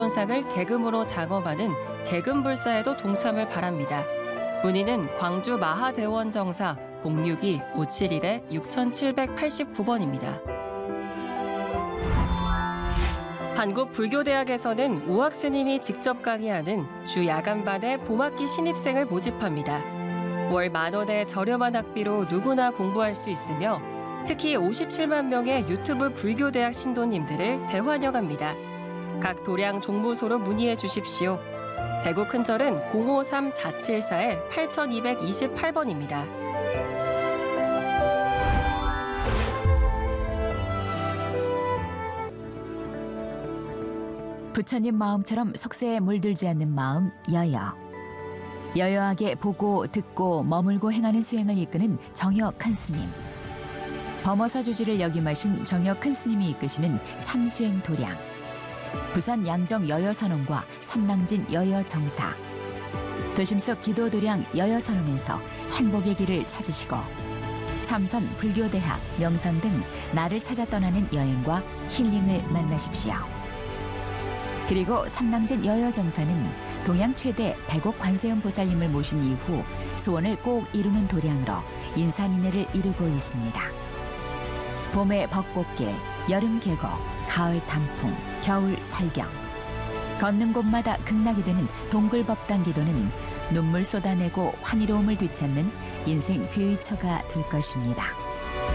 상을 계금으로 작업하는 계금불사에도 동참을 바랍니다. 문의는 광주 마하대원 정사 062-571-6789번입니다. 한국불교대학에서는 우학 스님이 직접 강의하는 주 야간반에 봄학기 신입생을 모집합니다. 월 10,000원의 저렴한 학비로 누구나 공부할 수 있으며 특히 57만 명의 유튜브 불교대학 신도님들을 대환영합니다. 각 도량 종무소로 문의해 주십시오. 대구 큰절은 053-474-8228번입니다. 부처님 마음처럼 속세에 물들지 않는 마음 여여. 여여하게 보고 듣고 머물고 행하는 수행을 이끄는 정여 큰 스님. 범어사 주지를 역임하신 정여 큰 스님이 이끄시는 참수행 도량. 부산 양정 여여선원과 삼낭진 여여정사. 도심 속 기도도량 여여선원에서 행복의 길을 찾으시고 참선 불교대학 명상 등 나를 찾아 떠나는 여행과 힐링을 만나십시오. 그리고 삼낭진 여여정사는 동양 최대 100억 관세음 보살님을 모신 이후 소원을 꼭 이루는 도량으로 인산인해를 이루고 있습니다. 봄의 벚꽃길, 여름 계곡, 가을 단풍, 겨울 살경. 걷는 곳마다 극락이 되는 동굴법당 기도는 눈물 쏟아내고 환희로움을 되찾는 인생 귀의처가 될 것입니다.